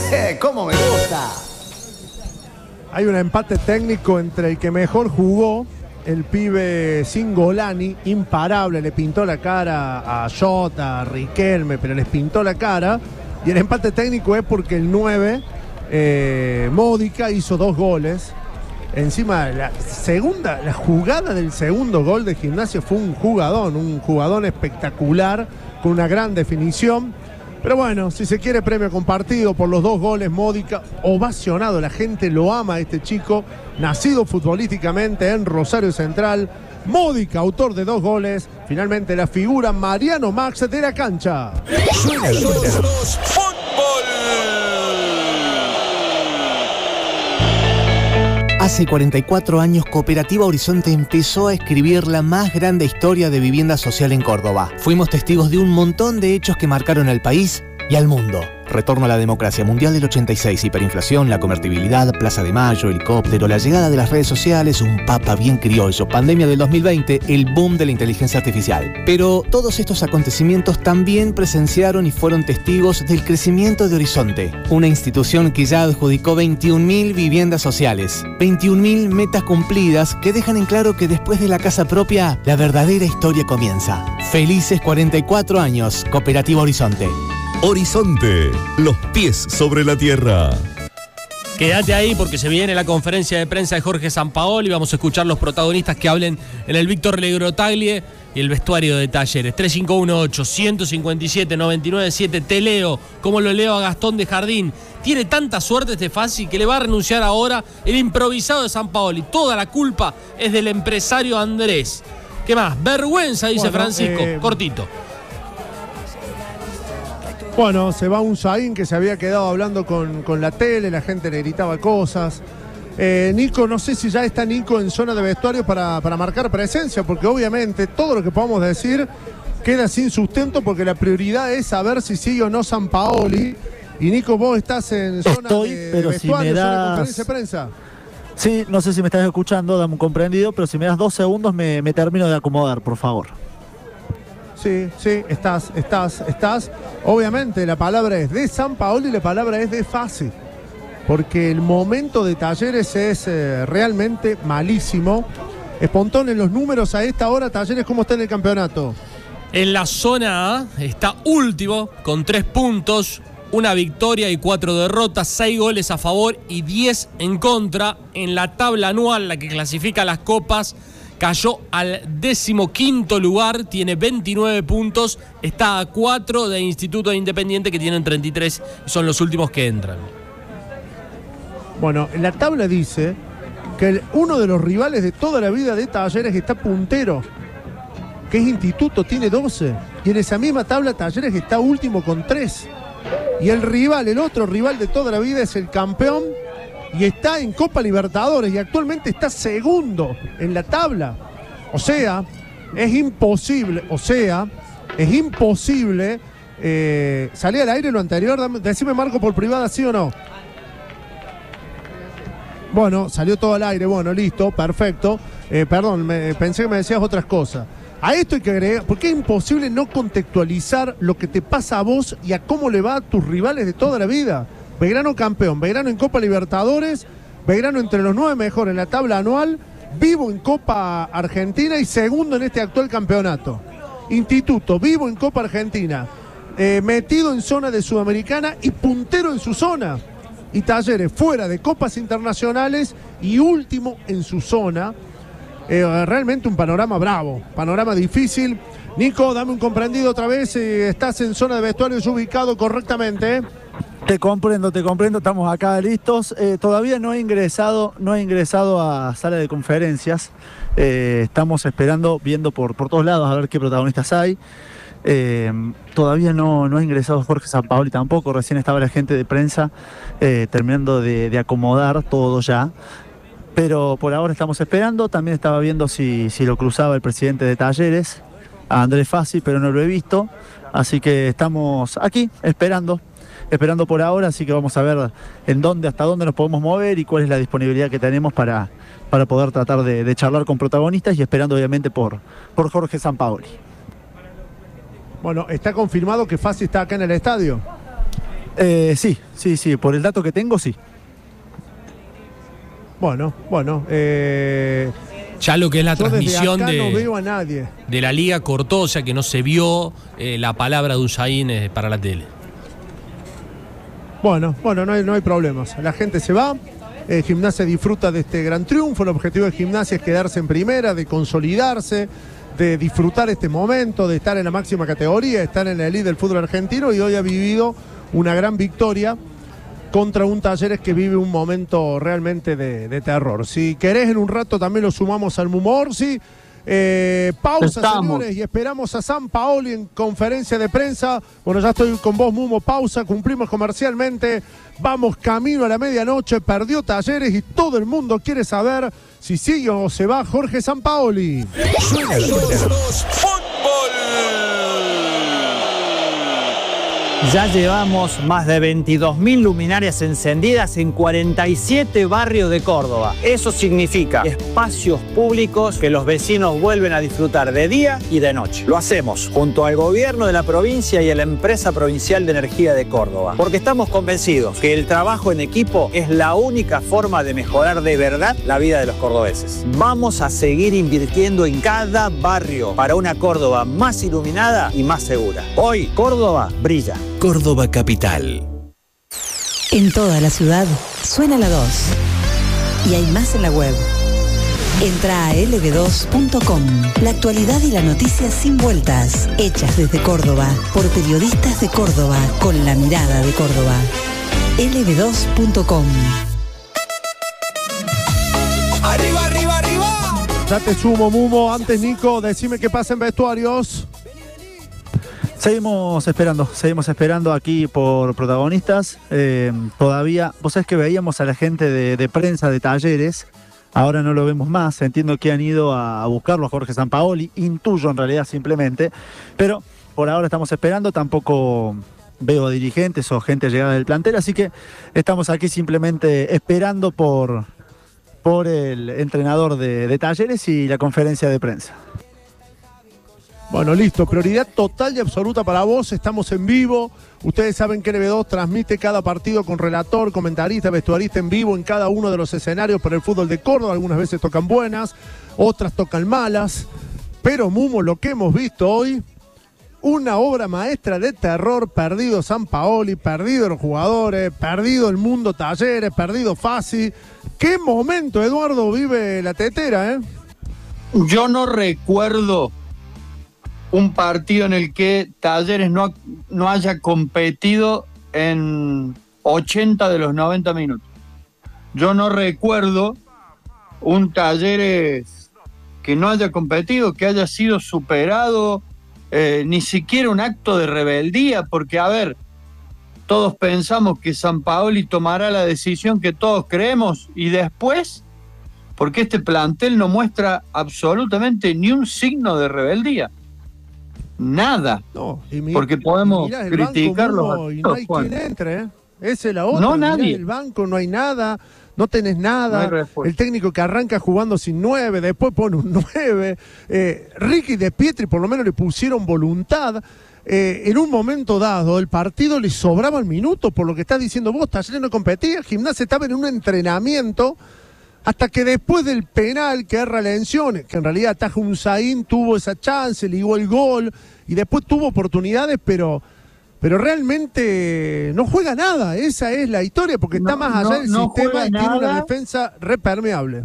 ¡Cómo me gusta! Hay un empate técnico entre el que mejor jugó, el pibe Cingolani, imparable, le pintó la cara a Jota, a Riquelme, pero les pintó la cara. Y el empate técnico es porque el 9, Módica, hizo 2 goles. Encima, la jugada del segundo gol de Gimnasia fue un jugadón espectacular, con una gran definición. Pero bueno, si se quiere, premio compartido por los 2 goles. Módica, ovacionado, la gente lo ama a este chico, nacido futbolísticamente en Rosario Central. Módica, autor de 2 goles, finalmente la figura Mariano Max de la cancha. Suena el fútbol. Hace 44 años, Cooperativa Horizonte empezó a escribir la más grande historia de vivienda social en Córdoba. Fuimos testigos de un montón de hechos que marcaron al país y al mundo. Retorno a la democracia, Mundial del 86, hiperinflación, la convertibilidad, Plaza de Mayo, helicóptero, la llegada de las redes sociales, un papa bien criollo, pandemia del 2020, el boom de la inteligencia artificial. Pero todos estos acontecimientos también presenciaron y fueron testigos del crecimiento de Horizonte, una institución que ya adjudicó 21.000 viviendas sociales, 21.000 metas cumplidas que dejan en claro que después de la casa propia, la verdadera historia comienza. Felices 44 años, Cooperativa Horizonte. Horizonte, los pies sobre la tierra. Quédate ahí porque se viene la conferencia de prensa de Jorge Sampaoli. Vamos a escuchar los protagonistas que hablen en el Víctor Legrotaglie y el vestuario de Talleres. 3518-157-997. Te leo, como lo leo a Gastón de Jardín. Tiene tanta suerte este Fassi que le va a renunciar ahora el improvisado de Sampaoli. Toda la culpa es del empresario Andrés. ¿Qué más? Vergüenza, dice Francisco. Cortito. Bueno, se va un Zain que se había quedado hablando con la tele, la gente le gritaba cosas. Nico, no sé si ya está Nico en zona de vestuario para marcar presencia, porque obviamente todo lo que podamos decir queda sin sustento, porque la prioridad es saber si sigue o no Sampaoli. Y Nico, vos estás en zona de pero vestuario, si me zona de das... conferencia de prensa. Sí, no sé si me estás escuchando, dame un comprendido, pero si me das 2 segundos me termino de acomodar, por favor. Sí, estás. Obviamente la palabra es de Sampaoli y la palabra es de Fassi, porque el momento de Talleres es realmente malísimo. Espontón, en los números a esta hora, Talleres, ¿cómo está en el campeonato? En la zona A está último con 3 puntos, 1 victoria y 4 derrotas, 6 goles a favor y 10 en contra. En la tabla anual, la que clasifica las copas, cayó al 15º lugar, tiene 29 puntos, está a 4 de Instituto de Independiente, que tienen 33 y son los últimos que entran. Bueno, la tabla dice que uno de los rivales de toda la vida de Talleres está puntero, que es Instituto, tiene 12. Y en esa misma tabla Talleres está último con 3. Y el otro rival de toda la vida es el campeón, y está en Copa Libertadores y actualmente está segundo en la tabla. O sea, es imposible. ¿Salía al aire lo anterior? Decime, Marco, por privada, ¿sí o no? Bueno, salió todo al aire. Bueno, listo, perfecto. Perdón, pensé que me decías otras cosas. A esto hay que agregar, porque es imposible no contextualizar lo que te pasa a vos y a cómo le va a tus rivales de toda la vida. Belgrano campeón, Belgrano en Copa Libertadores, Belgrano entre los 9 mejores en la tabla anual, vivo en Copa Argentina y segundo en este actual campeonato. Instituto, vivo en Copa Argentina, metido en zona de Sudamericana y puntero en su zona. Y Talleres fuera de copas internacionales y último en su zona. Realmente un panorama bravo, panorama difícil. Nico, dame un comprendido otra vez, estás en zona de vestuario ubicado correctamente, ¿eh? Te comprendo, estamos acá listos. Todavía no he ingresado a sala de conferencias. Estamos esperando, viendo por todos lados a ver qué protagonistas hay. Todavía no ha ingresado Jorge Sampaoli tampoco. Recién estaba la gente de prensa terminando de acomodar todo ya. Pero por ahora estamos esperando. También estaba viendo si lo cruzaba el presidente de Talleres, a Andrés Fassi, pero no lo he visto. Así que estamos aquí esperando por ahora, así que vamos a ver hasta dónde nos podemos mover y cuál es la disponibilidad que tenemos para poder tratar de charlar con protagonistas y esperando obviamente por Jorge Sampaoli. Bueno, ¿está confirmado que Fassi está acá en el estadio? Sí, por el dato que tengo, sí. Bueno. Ya lo que es la Yo desde transmisión acá no veo a nadie. de la liga cortó, o sea que no se vio la palabra de Usain para la tele. Bueno, no hay problemas. La gente se va. Gimnasia disfruta de este gran triunfo. El objetivo de Gimnasia es quedarse en primera, de consolidarse, de disfrutar este momento, de estar en la máxima categoría, de estar en la elite del fútbol argentino, y hoy ha vivido una gran victoria contra un Talleres que vive un momento realmente de terror. Si querés, en un rato también lo sumamos al Mumo Orsi. Pausa, señores, y esperamos a Sampaoli en conferencia de prensa. Bueno, ya estoy con vos, Mumo. Pausa, cumplimos comercialmente. Vamos camino a la medianoche. Perdió Talleres y todo el mundo quiere saber si sigue o se va Jorge Sampaoli. Ya llevamos más de 22.000 luminarias encendidas en 47 barrios de Córdoba. Eso significa espacios públicos que los vecinos vuelven a disfrutar de día y de noche. Lo hacemos junto al gobierno de la provincia y a la empresa provincial de energía de Córdoba, porque estamos convencidos que el trabajo en equipo es la única forma de mejorar de verdad la vida de los cordobeses. Vamos a seguir invirtiendo en cada barrio para una Córdoba más iluminada y más segura. Hoy, Córdoba brilla. Córdoba Capital. En toda la ciudad suena la 2. Y hay más en la web. Entra a lb2.com. La actualidad y la noticia sin vueltas. Hechas desde Córdoba, por periodistas de Córdoba, con la mirada de Córdoba. lb2.com. ¡Arriba, arriba, arriba! Ya te sumo, Mumo. Antes, Nico, decime qué pasa en vestuarios. Seguimos esperando aquí por protagonistas. Todavía, vos sabés que veíamos a la gente de prensa de Talleres, ahora no lo vemos más. Entiendo que han ido a buscarlo a Jorge Sampaoli, intuyo en realidad simplemente, pero por ahora estamos esperando. Tampoco veo dirigentes o gente llegada del plantel, así que estamos aquí simplemente esperando por el entrenador de Talleres y la conferencia de prensa. Bueno, listo, prioridad total y absoluta para vos, estamos en vivo. Ustedes saben que LB2 transmite cada partido con relator, comentarista, vestuarista en vivo en cada uno de los escenarios por el fútbol de Córdoba. Algunas veces tocan buenas, otras tocan malas. Pero, Mumo, lo que hemos visto hoy, una obra maestra de terror. Perdido Sampaoli, perdido los jugadores, perdido el mundo Talleres, perdido Fassi. ¿Qué momento, Eduardo, vive la tetera, eh? Yo no recuerdo un partido en el que Talleres no haya competido en 80 de los 90 minutos. Yo no recuerdo un Talleres que no haya competido, que haya sido superado, ni siquiera un acto de rebeldía, porque, a ver, todos pensamos que Sampaoli tomará la decisión que todos creemos, y después, porque este plantel no muestra absolutamente ni un signo de rebeldía. Nada. No, porque podemos criticarlos. Y no hay quien entre, ¿eh? Esa es la otra. No, nadie. El banco no hay nada, no tenés nada. No hay el técnico que arranca jugando sin 9, después pone un 9. Ricky De Pietri por lo menos le pusieron voluntad. En un momento dado, el partido le sobraba el minuto, por lo que estás diciendo vos. Talleres no competía, Gimnasia estaba en un entrenamiento. Hasta que después del penal que erra Lencioni, que en realidad ataja un Zain, tuvo esa chance, ligó el gol y después tuvo oportunidades, pero realmente no juega nada. Esa es la historia, porque está más allá del sistema y tiene una defensa repermeable.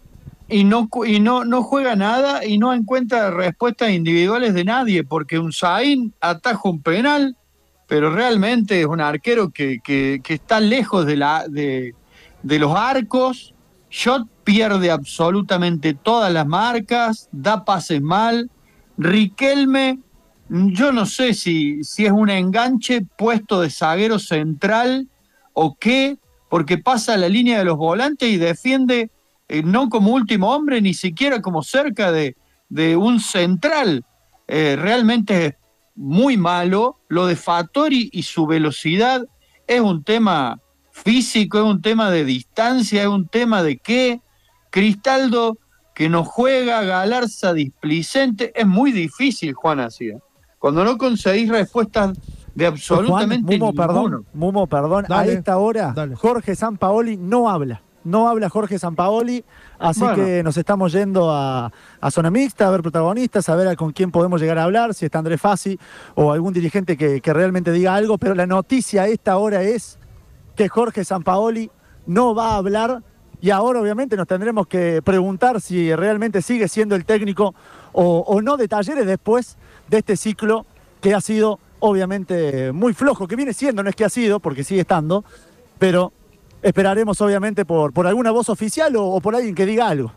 Y no juega nada y no encuentra respuestas individuales de nadie, porque un Zain ataja un penal, pero realmente es un arquero que está lejos de los arcos. Schott pierde absolutamente todas las marcas, da pases mal. Riquelme, yo no sé si es un enganche puesto de zaguero central o qué, porque pasa la línea de los volantes y defiende no como último hombre, ni siquiera como cerca de un central. Realmente es muy malo. Lo de Fattori y su velocidad es un tema físico, es un tema de distancia, es un tema de qué. Cristaldo, que no juega, Galarza displicente, es muy difícil, Juan, así. Cuando no conseguís respuestas de absolutamente Juan, Mumo, perdón. Dale, a esta hora, dale. Jorge Sampaoli no habla. No habla Jorge Sampaoli, así que nos estamos yendo a zona mixta, a ver protagonistas, a ver con quién podemos llegar a hablar, si está Andrés Fassi o algún dirigente que realmente diga algo, pero la noticia a esta hora es que Jorge Sampaoli no va a hablar y ahora obviamente nos tendremos que preguntar si realmente sigue siendo el técnico o no de Talleres después de este ciclo que ha sido obviamente muy flojo, que viene siendo, no es que ha sido, porque sigue estando, pero esperaremos obviamente por alguna voz oficial o por alguien que diga algo.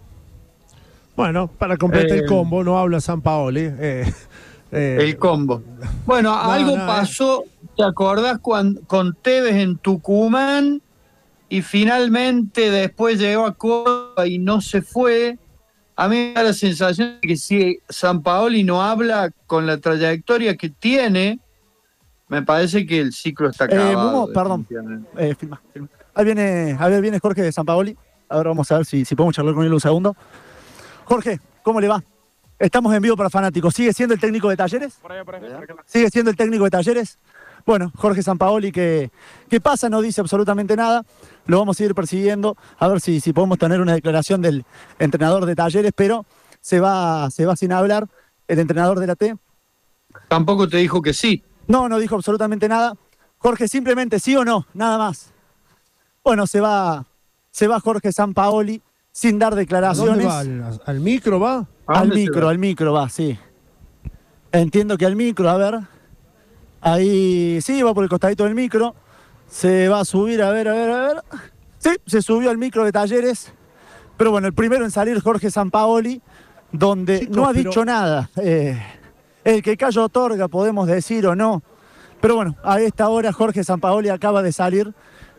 Bueno, para completar el combo, no habla Sampaoli. El combo. Bueno, algo pasó, ¿te acordás con Tevez en Tucumán? Y finalmente después llegó a Córdoba y no se fue. A mí me da la sensación de que si Sampaoli no habla con la trayectoria que tiene, me parece que el ciclo está acabado. Mumo, perdón. Filma. Ahí viene Jorge de Sampaoli. Ahora vamos a ver si podemos charlar con él un segundo. Jorge, ¿cómo le va? Estamos en vivo para Fanáticos. ¿Sigue siendo el técnico de Talleres? Por ahí. ¿Sigue siendo el técnico de Talleres? Bueno, Jorge Sampaoli, ¿qué pasa? No dice absolutamente nada. Lo vamos a ir persiguiendo. A ver si podemos tener una declaración del entrenador de Talleres, pero se va sin hablar el entrenador de la T. Tampoco te dijo que sí. No dijo absolutamente nada. Jorge, simplemente sí o no, nada más. Bueno, se va Jorge Sampaoli sin dar declaraciones. ¿A dónde va? ¿Al micro va? Al micro va, sí. Entiendo que al micro, a ver. Ahí, sí, va por el costadito del micro. Se va a subir, a ver. Sí, se subió al micro de Talleres. Pero bueno, el primero en salir Jorge Sampaoli, donde chicos, no ha dicho nada. El que callo otorga, podemos decir o no. Pero bueno, a esta hora Jorge Sampaoli acaba de salir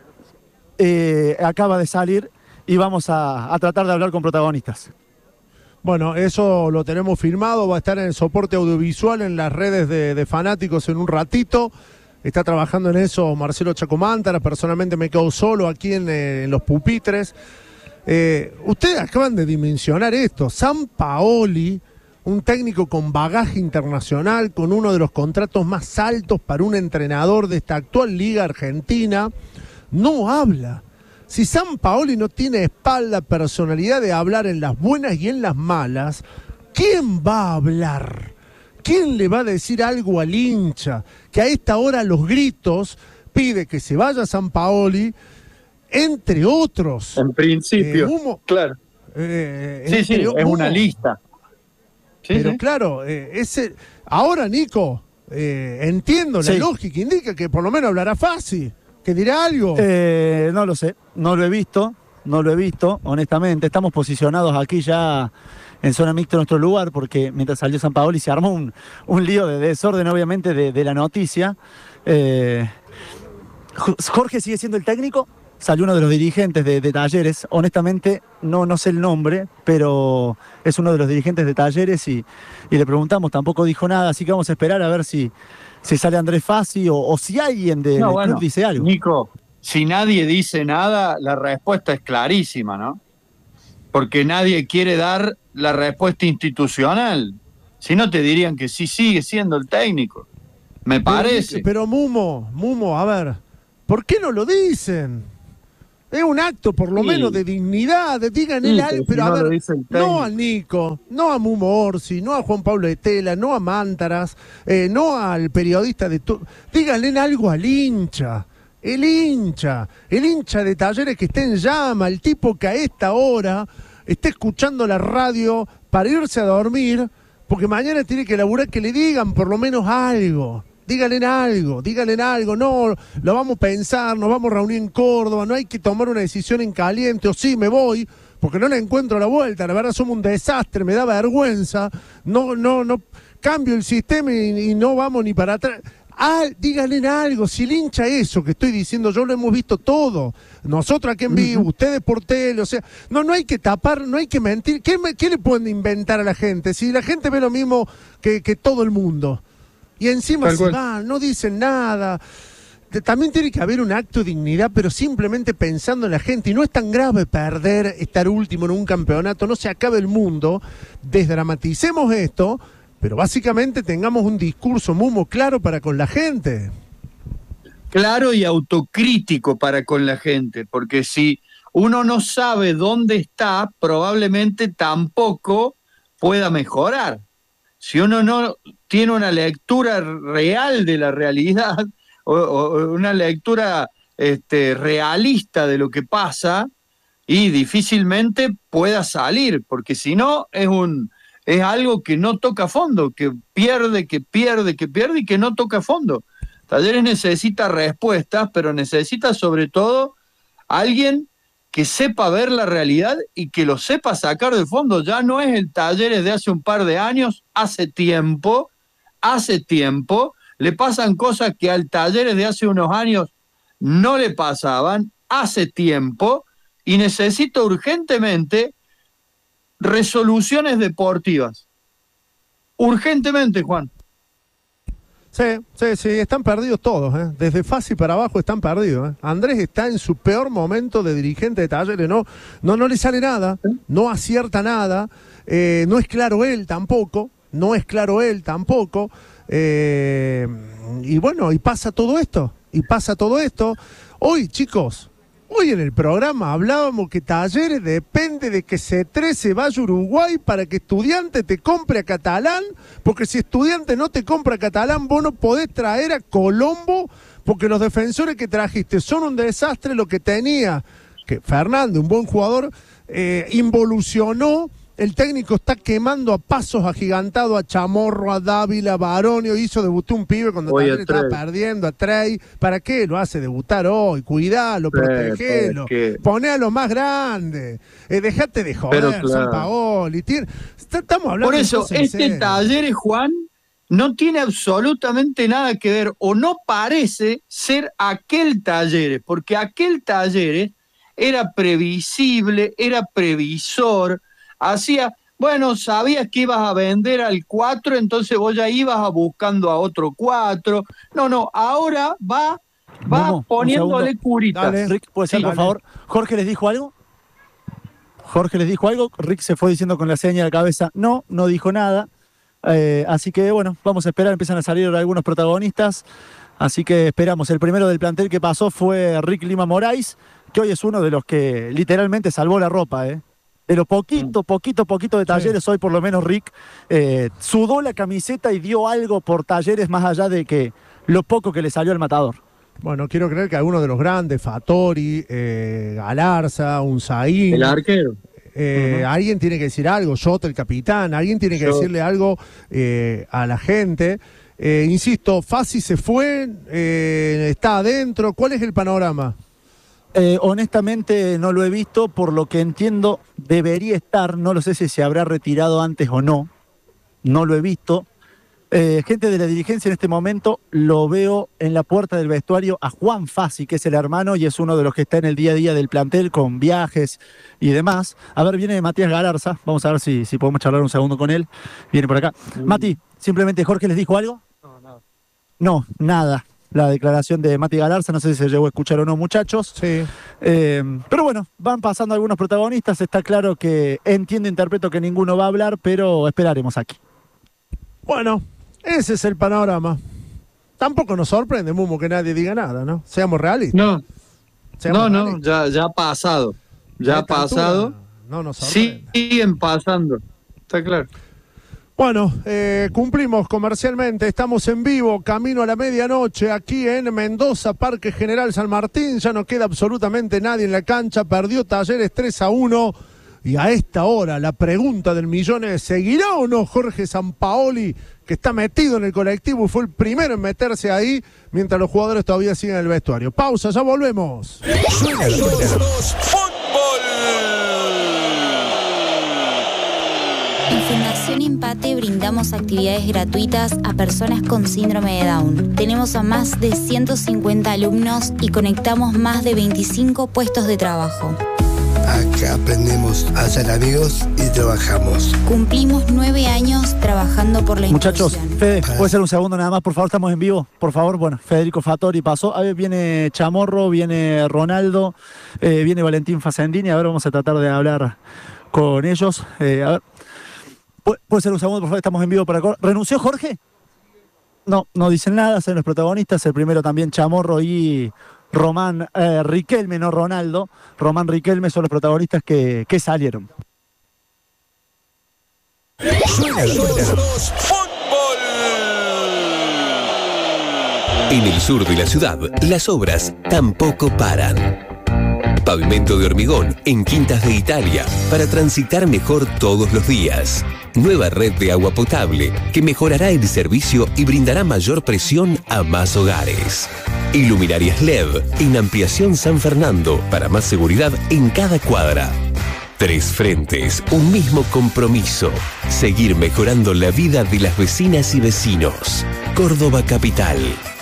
y vamos a tratar de hablar con protagonistas. Bueno, eso lo tenemos filmado, va a estar en el soporte audiovisual en las redes de Fanáticos en un ratito. Está trabajando en eso Marcelo Chacomántara, personalmente me quedo solo aquí en los pupitres. Ustedes acaban de dimensionar esto, Sampaoli, un técnico con bagaje internacional, con uno de los contratos más altos para un entrenador de esta actual liga argentina, no habla. Si Sampaoli no tiene espalda, personalidad de hablar en las buenas y en las malas, ¿quién va a hablar? ¿Quién le va a decir algo al hincha? Que a esta hora a los gritos pide que se vaya Sampaoli, entre otros. En principio, claro. Sí, es una lista. Sí, pero sí. claro, ahora Nico, entiendo la lógica, indica que por lo menos hablará fácil. ¿Que dirá algo? No lo sé, no lo he visto, honestamente. Estamos posicionados aquí ya en zona mixta en nuestro lugar, porque mientras salió Sampaoli se armó un lío de desorden, obviamente, de la noticia. Jorge sigue siendo el técnico, salió uno de los dirigentes de Talleres. Honestamente, no sé el nombre, pero es uno de los dirigentes de Talleres y le preguntamos, tampoco dijo nada, así que vamos a esperar a ver si sale Andrés Fassi o si alguien del club dice algo. Nico, si nadie dice nada, la respuesta es clarísima, ¿no? Porque nadie quiere dar la respuesta institucional. Si no, te dirían que sí sigue siendo el técnico. Me parece. Pero Mumo, a ver, ¿por qué no lo dicen? Es un acto por lo menos de dignidad, díganle algo, pero a ver, no al Nico, no a Mumo Orsi, no a Juan Pablo Etela, no a Mántaras, no al periodista díganle algo al hincha, el hincha de Talleres que está en llama, el tipo que a esta hora está escuchando la radio para irse a dormir, porque mañana tiene que laburar, que le digan por lo menos algo. Díganle algo, no, lo vamos a pensar, nos vamos a reunir en Córdoba, no hay que tomar una decisión en caliente, o sí, me voy, porque no le encuentro la vuelta, la verdad somos un desastre, me da vergüenza, no, cambio el sistema y no vamos ni para atrás. Díganle algo, si el hincha eso que estoy diciendo yo lo hemos visto todo, nosotros aquí en vivo, ustedes por tele, o sea, no hay que tapar, no hay que mentir, ¿qué le pueden inventar a la gente? Si la gente ve lo mismo que todo el mundo. Y encima se van, no dicen nada. También tiene que haber un acto de dignidad, pero simplemente pensando en la gente. Y no es tan grave estar último en un campeonato, no se acabe el mundo. Desdramaticemos esto, pero básicamente tengamos un discurso muy claro para con la gente. Claro y autocrítico para con la gente, porque si uno no sabe dónde está, probablemente tampoco pueda mejorar. Si uno no tiene una lectura real de la realidad o una lectura realista de lo que pasa, y difícilmente pueda salir, porque si no es algo que no toca fondo, que pierde y que no toca fondo. Talleres necesita respuestas, pero necesita sobre todo alguien que sepa ver la realidad y que lo sepa sacar de fondo. Ya no es el Talleres de hace un par de años, hace tiempo, le pasan cosas que al Talleres de hace unos años no le pasaban, hace tiempo, y necesita urgentemente resoluciones deportivas. Urgentemente, Juan. Sí, están perdidos todos, ¿eh? Desde Fassi para abajo están perdidos, ¿eh? Andrés está en su peor momento de dirigente de Talleres, no le sale nada, no acierta nada, no es claro él tampoco, y bueno, y pasa todo esto. Hoy, chicos, hoy en el programa hablábamos que Talleres depende de que C3 se vaya a Uruguay para que Estudiante te compre a Catalán, porque si Estudiante no te compra a Catalán, vos no podés traer a Colombo, porque los defensores que trajiste son un desastre. Lo que tenía, que Fernández, un buen jugador, involucionó. El técnico está quemando a pasos agigantados a Chamorro, a Dávila, a Baronio. Debutó un pibe cuando Talleres estaba perdiendo, a Trey. ¿Para qué lo hace debutar hoy? Cuidalo, protegelo, poné a los más grandes, dejate de joder, Sampaoli. Estamos hablando. Por eso, Talleres, Juan, no tiene absolutamente nada que ver, o no parece ser aquel Talleres, porque aquel Talleres era previsible, era previsor. Sabías que ibas a vender al 4, entonces vos ya ibas buscando a otro 4. No, ahora va poniéndole curita. Dale, Rick, ¿puede ser, por favor? ¿Jorge les dijo algo? Rick se fue diciendo con la seña de cabeza, no dijo nada. Así que, bueno, vamos a esperar, empiezan a salir algunos protagonistas. Así que esperamos. El primero del plantel que pasó fue Rick Lima Moraes, que hoy es uno de los que literalmente salvó la ropa, De lo poquito de Talleres, hoy por lo menos Rick sudó la camiseta y dio algo por Talleres más allá de que lo poco que le salió al Matador. Bueno, quiero creer que algunos de los grandes, Fattori, Galarza, Unzaín, el arquero, alguien tiene que decir algo, Jota, el capitán, alguien tiene que decirle algo a la gente. Insisto, Fassi se fue, está adentro. ¿Cuál es el panorama? Honestamente no lo he visto, por lo que entiendo debería estar, no lo sé si se habrá retirado antes o no lo he visto. Gente de la dirigencia en este momento lo veo en la puerta del vestuario a Juan Fassi, que es el hermano y es uno de los que está en el día a día del plantel con viajes y demás. A ver, viene Matías Galarza, vamos a ver si podemos charlar un segundo con él. Viene por acá. Mati, simplemente Jorge les dijo algo. No, nada. La declaración de Mati Galarza, no sé si se llegó a escuchar o no, muchachos. Sí. Pero bueno, van pasando algunos protagonistas. Está claro que interpreto que ninguno va a hablar, pero esperaremos aquí. Bueno, ese es el panorama. Tampoco nos sorprende, Mumo, que nadie diga nada, ¿no? Seamos realistas. No, ya ha pasado. Ya ha pasado. No nos sorprende. Siguen pasando. Está claro. Bueno, cumplimos comercialmente, estamos en vivo, camino a la medianoche, aquí en Mendoza, Parque General San Martín. Ya no queda absolutamente nadie en la cancha, perdió Talleres 3-1. Y a esta hora, la pregunta del millón es: ¿seguirá o no Jorge Sampaoli, que está metido en el colectivo y fue el primero en meterse ahí, mientras los jugadores todavía siguen en el vestuario? Pausa, ya volvemos. Suena el En Fundación Empate brindamos actividades gratuitas a personas con síndrome de Down. Tenemos a más de 150 alumnos y conectamos más de 25 puestos de trabajo. Acá aprendemos a ser amigos y trabajamos. Cumplimos 9 años trabajando por la Muchachos, inclusión. Fede, ¿puede ser un segundo nada más? Por favor, estamos en vivo. Por favor, bueno, Federico Fattori pasó. A ver, viene Chamorro, viene Ronaldo, viene Valentín Facendini. A ver, vamos a tratar de hablar con ellos. A ver. Puede ser un segundo, por favor, estamos en vivo para Córdoba. ¿Renunció Jorge? No, no dicen nada, son los protagonistas. El primero también Chamorro y Román Riquelme, no Ronaldo. Román Riquelme son los protagonistas que salieron. En el sur de la ciudad, las obras tampoco paran. Pavimento de hormigón en Quintas de Italia para transitar mejor todos los días. Nueva red de agua potable que mejorará el servicio y brindará mayor presión a más hogares. Iluminarias LED en Ampliación San Fernando para más seguridad en cada cuadra. 3 frentes, un mismo compromiso. Seguir mejorando la vida de las vecinas y vecinos. Córdoba Capital.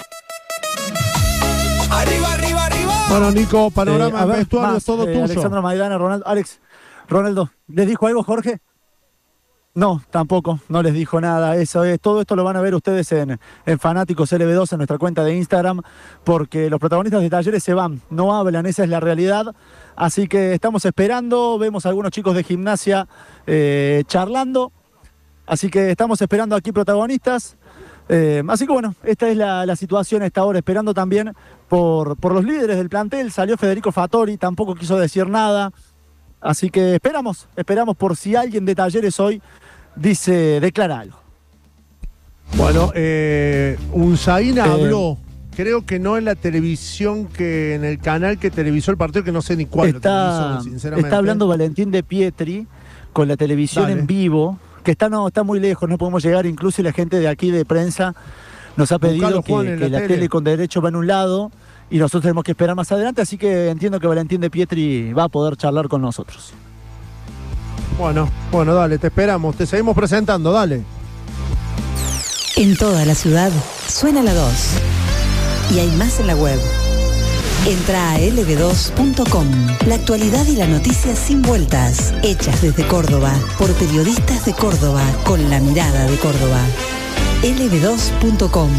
Arriba, arriba, arriba. Bueno, Nico, panorama, vestuario, todo tuyo. Alexandra Maidana, Ronaldo, ¿les dijo algo Jorge? No, tampoco, no les dijo nada. Eso es, todo esto lo van a ver ustedes en Fanáticos LB2 en nuestra cuenta de Instagram, porque los protagonistas de Talleres se van, no hablan, esa es la realidad. Así que estamos esperando, vemos a algunos chicos de Gimnasia charlando, así que estamos esperando aquí protagonistas. Así que bueno, esta es la situación a esta hora, esperando también por los líderes del plantel. Salió Federico Fattori, tampoco quiso decir nada. Así que esperamos por si alguien de Talleres hoy declara algo. Bueno, Unzaín habló, creo que no en la televisión, que en el canal que televisó el partido, que no sé ni cuál lo televisó, sinceramente. Está hablando Valentín de Pietri con la televisión en vivo, que está muy lejos, no podemos llegar, incluso la gente de aquí de prensa nos ha pedido que la tele con derecho va en un lado y nosotros tenemos que esperar más adelante, así que entiendo que Valentín de Pietri va a poder charlar con nosotros. Bueno, dale, te esperamos, te seguimos presentando, dale. En toda la ciudad suena la 2 y hay más en la web. Entra a lb2.com. La actualidad y la noticia sin vueltas, hechas desde Córdoba, por periodistas de Córdoba, con la mirada de Córdoba. lb2.com.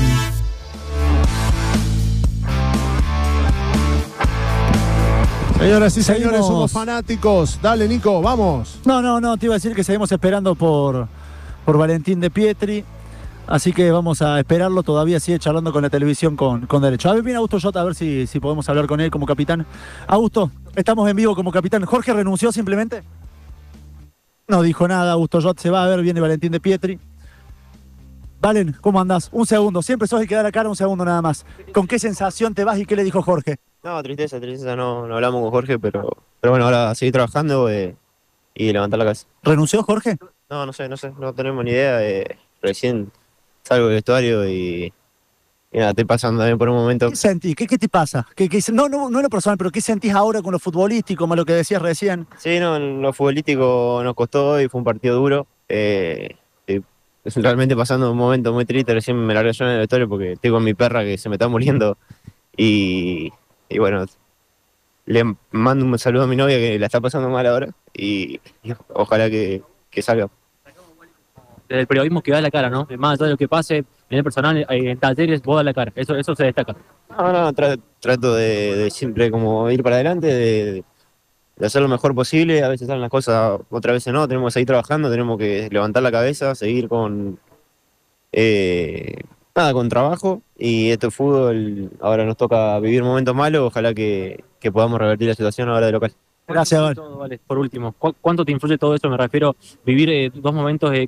Señoras y señores, somos fanáticos. Dale, Nico, vamos. No, te iba a decir que seguimos esperando por Valentín de Pietri. Así que vamos a esperarlo, todavía sigue charlando con la televisión con derecho. A ver, viene Augusto Jota, a ver si podemos hablar con él como capitán. Augusto, estamos en vivo como capitán. ¿Jorge renunció simplemente? No dijo nada, Augusto Jota se va, a ver, viene Valentín de Pietri. Valen, ¿cómo andás? Un segundo, siempre sos el que da la cara, un segundo nada más. ¿Con qué sensación te vas y qué le dijo Jorge? No, tristeza, no hablamos con Jorge, pero bueno, ahora seguir trabajando y levantar la cabeza. ¿Renunció Jorge? No sé, no tenemos ni idea. Recién salgo del vestuario y nada, estoy pasando también por un momento. ¿Qué sentís? ¿Qué te pasa? No en lo personal, pero ¿qué sentís ahora con lo futbolístico, como lo que decías recién? Sí, no, en lo futbolístico nos costó hoy, fue un partido duro. Realmente pasando un momento muy triste, recién me largué yo en el vestuario porque estoy con mi perra que se me está muriendo y bueno, le mando un saludo a mi novia que la está pasando mal ahora y ojalá que salga. Desde el periodismo que da la cara, ¿no? Más allá de lo que pase, en el personal, en Talleres, vos da la cara, eso se destaca. No, trato de siempre como ir para adelante, de hacer lo mejor posible. A veces salen las cosas, otras veces no, tenemos que seguir trabajando, tenemos que levantar la cabeza, seguir con trabajo, y esto es fútbol. Ahora nos toca vivir momentos malos, ojalá que podamos revertir la situación ahora de local. Gracias, Vale. Por último, ¿cuánto te influye todo eso? Me refiero vivir 2 momentos